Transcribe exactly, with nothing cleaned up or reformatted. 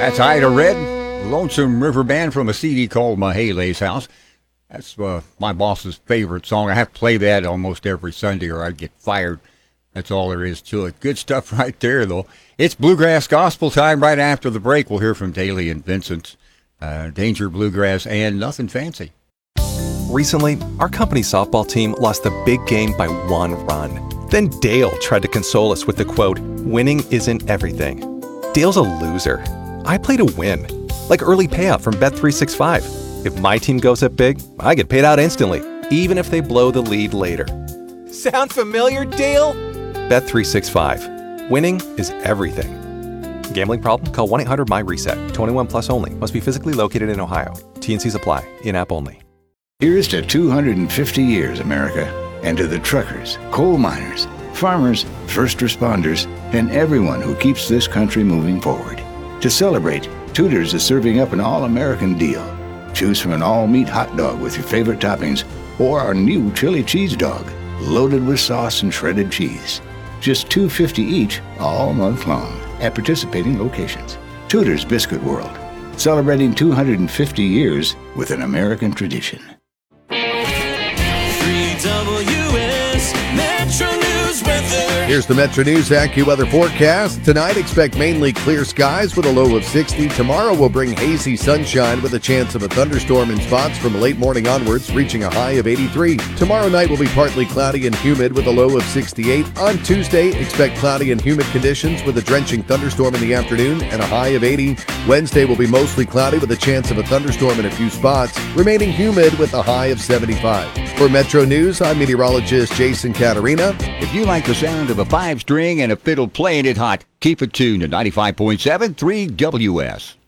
That's Ida Red, Lonesome River Band from a C D called Mahale's House. That's uh, my boss's favorite song. I have to play that almost every Sunday or I'd get fired. That's all there is to it. Good stuff right there, though. It's Bluegrass Gospel time. Right after the break, we'll hear from Daly and Vincent, uh, Danger Bluegrass, and Nothing Fancy. Recently, our company softball team lost the big game by one run. Then Dale tried to console us with the quote, "Winning isn't everything." Dale's a loser. I play to win, like early payout from Bet three sixty-five. If my team goes up big, I get paid out instantly, even if they blow the lead later. Sound familiar, Dale? Bet three sixty-five. Winning is everything. Gambling problem? Call one eight hundred M Y reset. twenty-one plus only. Must be physically located in Ohio. T and Cs apply. In-app only. Here's to two hundred fifty years, America, and to the truckers, coal miners, farmers, first responders, and everyone who keeps this country moving forward. To celebrate, Tudor's is serving up an all-American deal. Choose from an all-meat hot dog with your favorite toppings or our new chili cheese dog, loaded with sauce and shredded cheese. Just two dollars and fifty cents each all month long at participating locations. Tudor's Biscuit World, celebrating two hundred fifty years with an American tradition. three W S Metro News weather. Here's the Metro News AccuWeather forecast. Tonight, expect mainly clear skies with a low of sixty. Tomorrow will bring hazy sunshine with a chance of a thunderstorm in spots from late morning onwards, reaching a high of eighty-three. Tomorrow night will be partly cloudy and humid with a low of sixty-eight. On Tuesday, expect cloudy and humid conditions with a drenching thunderstorm in the afternoon and a high of eighty. Wednesday will be mostly cloudy with a chance of a thunderstorm in a few spots, remaining humid with a high of seventy-five. For Metro News, I'm meteorologist Jason Caterina. If you like the sound of a five-string and a fiddle playing it hot, keep it tuned to ninety-five point seven three W S.